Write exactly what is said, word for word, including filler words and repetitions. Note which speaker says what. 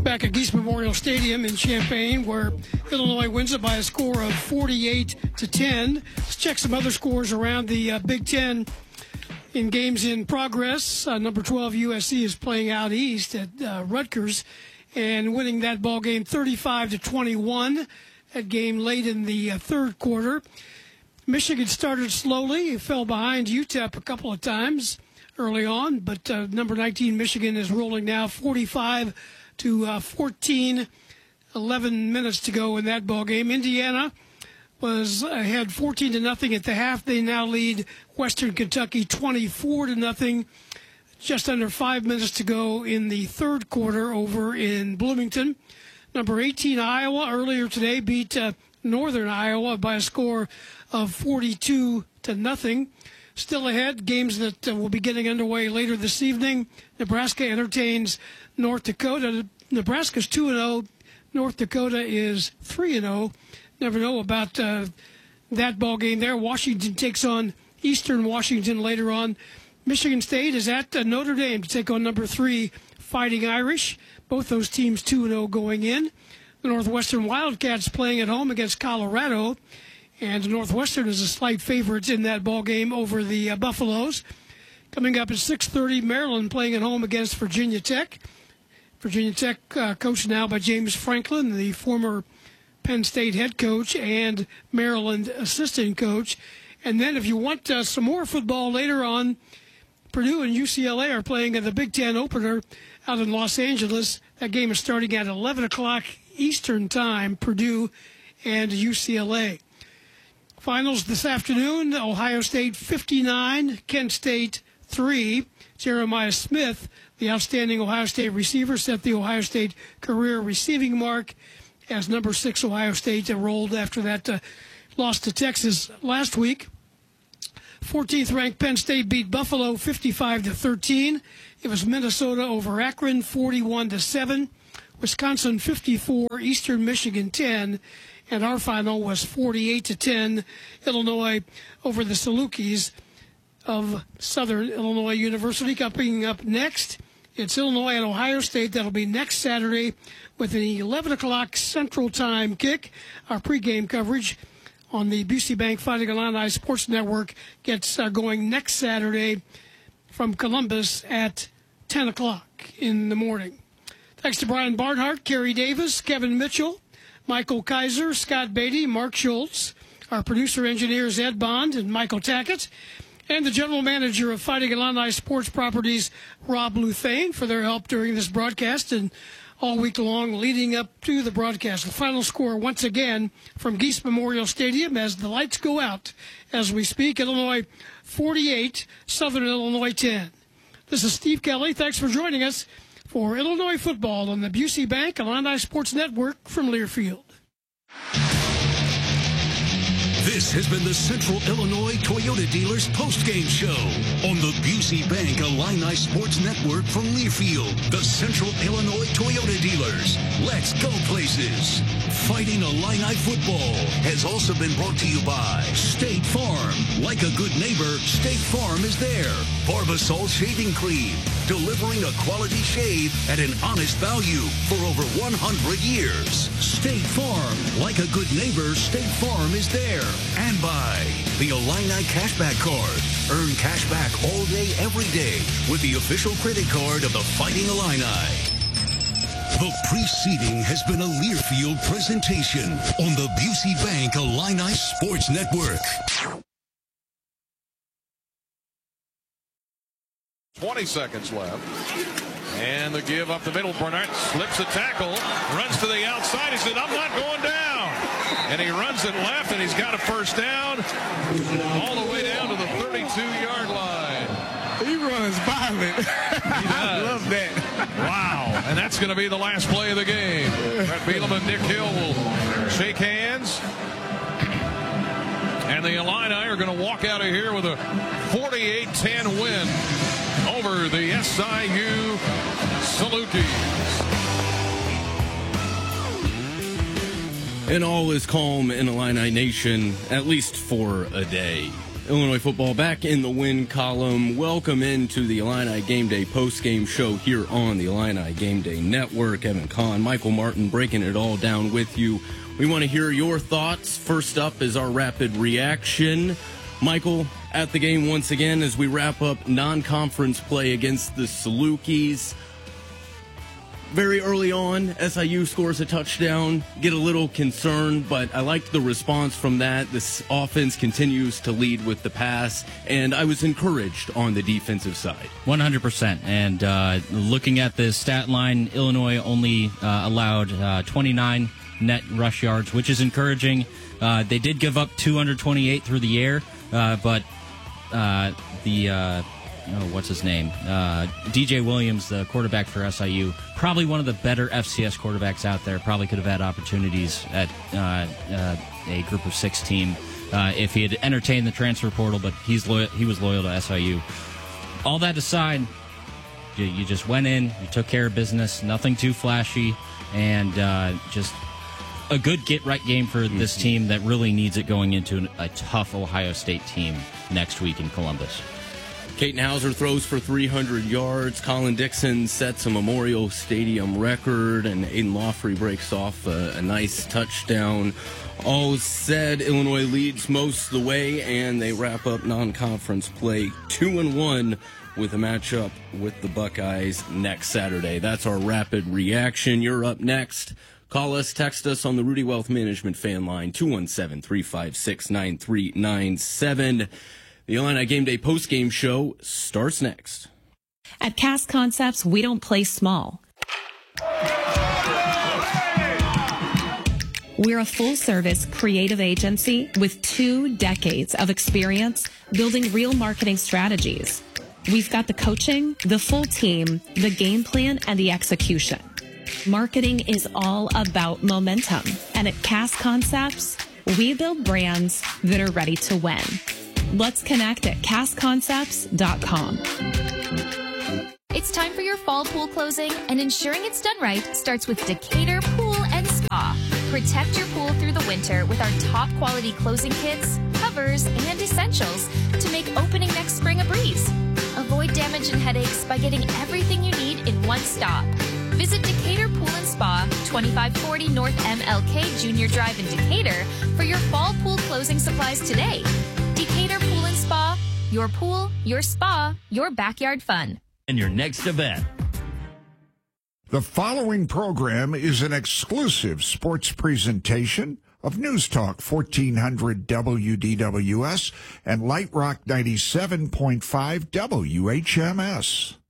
Speaker 1: Back at Geese Memorial Stadium in Champaign, where Illinois wins it by a score of forty-eight to ten. Let's check some other scores around the uh, Big Ten in games in progress. Uh, number twelve U S C is playing out east at uh, Rutgers and winning that ball game thirty-five to twenty-one. That game late in the uh, third quarter. Michigan started slowly. It fell behind U T E P a couple of times early on, but uh, number nineteen Michigan is rolling now forty-five to uh, fourteen. eleven minutes to go in that ball game. Indiana was ahead fourteen to nothing at the half. They now lead Western Kentucky twenty-four to nothing. Just under five minutes to go in the third quarter over in Bloomington. Number eighteen Iowa earlier today beat uh, Northern Iowa by a score of forty-two to nothing. Still ahead, games that uh, will be getting underway later this evening. Nebraska entertains North Dakota. Nebraska's two and oh. North Dakota is three and oh. Never know about uh, that ball game there. Washington takes on Eastern Washington later on. Michigan State is at uh, Notre Dame to take on number three Fighting Irish. Both those teams two and oh going in. The Northwestern Wildcats playing at home against Colorado. And Northwestern is a slight favorite in that ball game over the uh, Buffaloes. Coming up at six thirty, Maryland playing at home against Virginia Tech. Virginia Tech uh, coached now by James Franklin, the former Penn State head coach and Maryland assistant coach. And then if you want uh, some more football later on, Purdue and U C L A are playing at the Big Ten opener out in Los Angeles. That game is starting at eleven o'clock Eastern time, Purdue and U C L A. Finals this afternoon, Ohio State fifty-nine, Kent State three. Jeremiah Smith, the outstanding Ohio State receiver, set the Ohio State career receiving mark as number six Ohio State rolled after that uh, loss to Texas last week. fourteenth ranked Penn State beat Buffalo fifty-five to thirteen. It was Minnesota over Akron forty-one to seven. Wisconsin fifty-four, Eastern Michigan ten. And our final was forty-eight to ten. Illinois over the Salukis of Southern Illinois University. Coming up next, it's Illinois and Ohio State. That'll be next Saturday with an eleven o'clock Central Time kick. Our pregame coverage on the Busey Bank Fighting Illini Sports Network gets uh, going next Saturday from Columbus at ten o'clock in the morning. Thanks to Brian Barnhart, Kerry Davis, Kevin Mitchell, Michael Kaiser, Scott Beatty, Mark Schultz. Our producer engineers Ed Bond and Michael Tackett. And the general manager of Fighting Illini Sports Properties, Rob Luthane, for their help during this broadcast and all week long leading up to the broadcast. The final score, once again, from Geese Memorial Stadium as the lights go out as we speak. Illinois forty-eight, Southern Illinois ten. This is Steve Kelly. Thanks for joining us for Illinois football on the Busey Bank Illini Sports Network from Learfield.
Speaker 2: This has been the Central Illinois Toyota Dealers postgame show on the Busey Bank Illini Sports Network from Learfield. The Central Illinois Toyota Dealers. Let's go places. Fighting Illini football has also been brought to you by State Farm. Like a good neighbor, State Farm is there. Barbasol Shaving Cream, delivering a quality shave at an honest value for over one hundred years. State Farm. Like a good neighbor, State Farm is there. And by the Illini Cashback Card. Earn cash back all day, every day with the official credit card of the Fighting Illini. The preceding has been a Learfield presentation on the Busey Bank Illini Sports Network.
Speaker 3: twenty seconds left. And the give up the middle. Bernard slips a tackle, runs to the outside. He said, I'm not going down. And he runs it left, and he's got a first down all the way down to the thirty-two-yard line.
Speaker 4: He runs violent. I love that.
Speaker 3: Wow. And that's going to be the last play of the game. Brett Bielema and Nick Hill will shake hands. And the Illini are going to walk out of here with a forty-eight ten win over the S I U Salukis.
Speaker 5: And all is calm in Illini Nation, at least for a day. Illinois football back in the win column. Welcome into the Illini Game Day post-game show here on the Illini Game Day Network. Evan Kahn, Michael Martin breaking it all down with you. We want to hear your thoughts. First up is our rapid reaction. Michael, at the game once again as we wrap up non-conference play against the Salukis. Very early on, S I U scores a touchdown, get a little concerned, but I liked the response from that. This offense continues to lead with the pass, and I was encouraged on the defensive side.
Speaker 6: one hundred percent. And uh, looking at the stat line, Illinois only uh, allowed uh, twenty-nine net rush yards, which is encouraging. Uh, they did give up two hundred twenty-eight through the air, uh, but uh, the... Uh, Oh, what's his name? Uh, D J Williams, the quarterback for S I U, probably one of the better F C S quarterbacks out there. Probably could have had opportunities at uh, uh, a group of six team uh, if he had entertained the transfer portal, but he's loyal, he was loyal to S I U. All that aside, you, you just went in, you took care of business, nothing too flashy, and uh, just a good get-right game for this team that really needs it going into an, a tough Ohio State team next week in Columbus.
Speaker 5: Kaiten Hauser throws for three hundred yards. Colin Dixon sets a Memorial Stadium record, and Aiden Lawfrey breaks off a, a nice touchdown. All said, Illinois leads most of the way, and they wrap up non-conference play two and one with a matchup with the Buckeyes next Saturday. That's our rapid reaction. You're up next. Call us, text us on the Rudy Wealth Management fan line, two one seven, three five six, nine three nine seven. The Illini Game Day postgame show starts next.
Speaker 7: At Cast Concepts, we don't play small. We're a full-service creative agency with two decades of experience building real marketing strategies. We've got the coaching, the full team, the game plan, and the execution. Marketing is all about momentum. And at Cast Concepts, we build brands that are ready to win. Let's connect at cast concepts dot com.
Speaker 8: It's time for your fall pool closing, and ensuring it's done right starts with Decatur Pool and Spa. Protect your pool through the winter with our top quality closing kits, covers, and essentials to make opening next spring a breeze. Avoid damage and headaches by getting everything you need in one stop. Visit Decatur Pool and Spa, twenty-five forty North M L K Junior Drive in Decatur for your fall pool closing supplies today. Decatur Pool and Spa, your pool, your spa, your backyard fun.
Speaker 9: And your next event.
Speaker 10: The following program is an exclusive sports presentation of News Talk fourteen hundred W D W S and Light Rock ninety-seven point five W H M S.